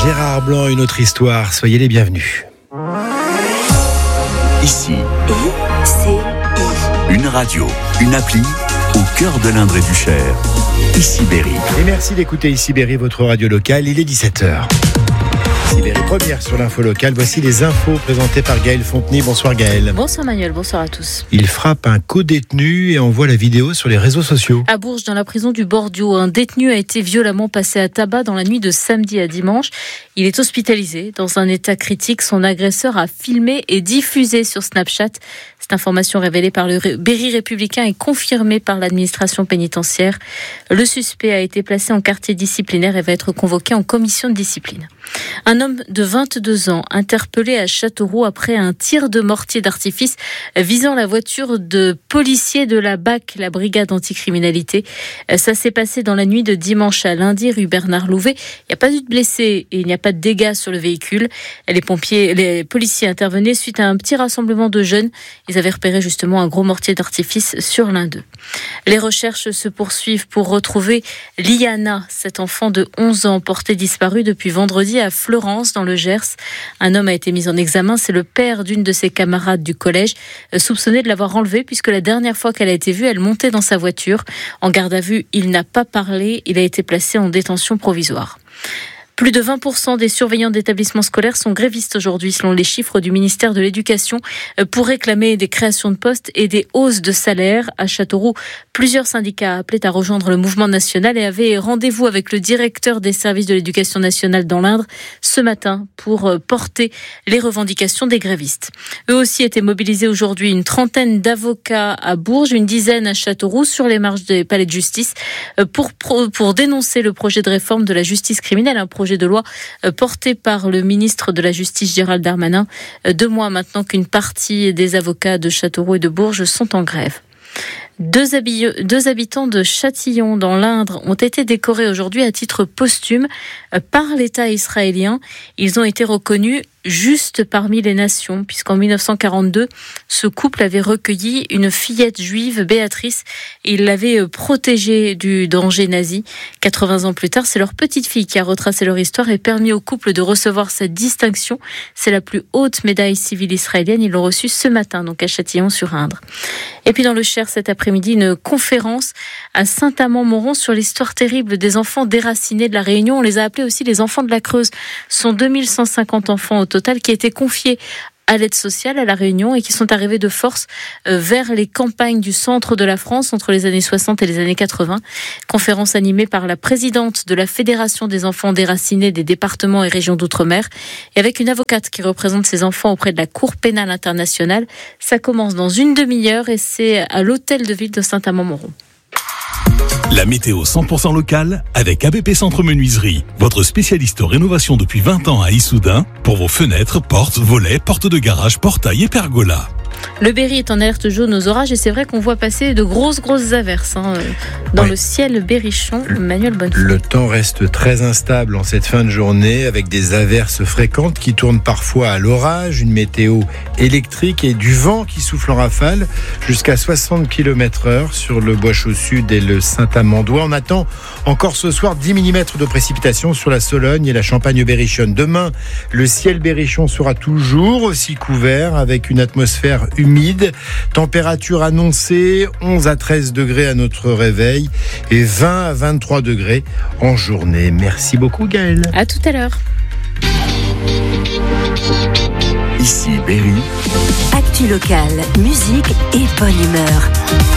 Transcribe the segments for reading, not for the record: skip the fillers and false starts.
Gérard Blanc, une autre histoire. Soyez les bienvenus. Ici, ICI. une radio, une appli au cœur de l'Indre et du Cher. Ici Berry. Et merci d'écouter Ici Berry, votre radio locale. Il est 17h. Ici Berry, première sur l'info locale. Voici les infos présentées par Gaël Fontenay. Bonsoir Gaël. Bonsoir Manuel, bonsoir à tous. Il frappe un co-détenu et envoie la vidéo sur les réseaux sociaux. À Bourges, dans la prison du Bordio, un détenu a été violemment passé à tabac dans la nuit de samedi à dimanche. Il est hospitalisé dans un état critique. Son agresseur a filmé et diffusé sur Snapchat. Cette information révélée par le Berry républicain est confirmée par l'administration pénitentiaire. Le suspect a été placé en quartier disciplinaire et va être convoqué en commission de discipline. Un homme de 22 ans interpellé à Châteauroux après un tir de mortier d'artifice visant la voiture de policiers de la BAC, la brigade anticriminalité. Ça s'est passé dans la nuit de dimanche à lundi, rue Bernard Louvet. Il n'y a pas eu de blessés et il n'y a pas de dégâts sur le véhicule. Les policiers intervenaient suite à un petit rassemblement de jeunes. Ils avaient repéré justement un gros mortier d'artifice sur l'un d'eux. Les recherches se poursuivent pour retrouver Liana, cet enfant de 11 ans porté disparu depuis vendredi à Fleurance dans le Gers. Un homme a été mis en examen, c'est le père d'une de ses camarades du collège, soupçonné de l'avoir enlevée puisque la dernière fois qu'elle a été vue, elle montait dans sa voiture. En garde à vue, il n'a pas parlé, il a été placé en détention provisoire. Plus de 20% des surveillants d'établissements scolaires sont grévistes aujourd'hui, selon les chiffres du ministère de l'Éducation, pour réclamer des créations de postes et des hausses de salaire. À Châteauroux, plusieurs syndicats appelaient à rejoindre le mouvement national et avaient rendez-vous avec le directeur des services de l'éducation nationale dans l'Indre ce matin pour porter les revendications des grévistes. Eux aussi étaient mobilisés aujourd'hui, une trentaine d'avocats à Bourges, une dizaine à Châteauroux, sur les marches des palais de justice, pour dénoncer le projet de réforme de la justice criminelle, un projet de loi porté par le ministre de la Justice Gérald Darmanin. 2 mois maintenant qu'une partie des avocats de Châteauroux et de Bourges sont en grève. Deux habitants de Châtillon dans l'Indre ont été décorés aujourd'hui à titre posthume par l'État israélien. Ils ont été reconnus juste parmi les nations, puisqu'en 1942, ce couple avait recueilli une fillette juive, Béatrice, et il l'avait protégée du danger nazi. 80 ans plus tard, c'est leur petite fille qui a retracé leur histoire et permis au couple de recevoir cette distinction. C'est la plus haute médaille civile israélienne. Ils l'ont reçue ce matin, donc à Châtillon-sur-Indre. Et puis dans le Cher, cet après-midi, une conférence à Saint-Amand-Montrond sur l'histoire terrible des enfants déracinés de la Réunion. On les a appelés aussi les enfants de la Creuse. Ce sont 2150 enfants au total qui étaient confiés à l'aide sociale à La Réunion et qui sont arrivés de force vers les campagnes du centre de la France entre les années 60 et les années 80. Conférence animée par la présidente de la Fédération des enfants déracinés des départements et régions d'outre-mer et avec une avocate qui représente ces enfants auprès de la Cour pénale internationale. Ça commence dans une demi-heure et c'est à l'hôtel de ville de Saint-Amand-Montrond. La météo 100% locale avec ABP Centre Menuiserie, votre spécialiste rénovation depuis 20 ans à Issoudun pour vos fenêtres, portes, volets, portes de garage, portails et pergolas. Le Berry est en alerte jaune aux orages et c'est vrai qu'on voit passer de grosses averses dans le ciel berrichon. Manuel Bonnefond. Le temps reste très instable en cette fin de journée avec des averses fréquentes qui tournent parfois à l'orage, une météo électrique et du vent qui souffle en rafale jusqu'à 60 km/h sur le Bois-Chaud Sud et le Saint-Amandois. On attend encore ce soir 10 mm de précipitations sur la Sologne et la Champagne berrichonne. Demain, le ciel berrichon sera toujours aussi couvert avec une atmosphère humide. Température annoncée 11 à 13 degrés à notre réveil et 20 à 23 degrés en journée. Merci beaucoup Gaël. À tout à l'heure. Ici Berry. Actu locale, musique et bonne humeur.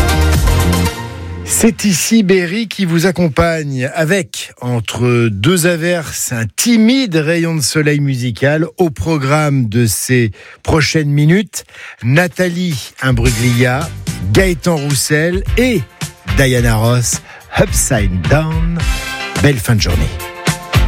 C'est ici Berry qui vous accompagne avec, entre 2 averses, un timide rayon de soleil musical. Au programme de ces prochaines minutes, Nathalie Imbruglia, Gaëtan Roussel et Diana Ross, Upside Down. Belle fin de journée.